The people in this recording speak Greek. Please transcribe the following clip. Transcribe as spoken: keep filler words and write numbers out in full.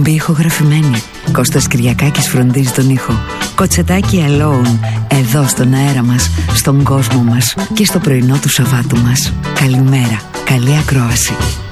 εκπομπή ηχογραφημένη. Κώστας Κυριακάκης φροντίζει τον ήχο. Κοτσετάκι Alone, εδώ στον αέρα μας, στον κόσμο μας και στο πρωινό του Σαββάτου μας. Καλημέρα, καλή ακρόαση.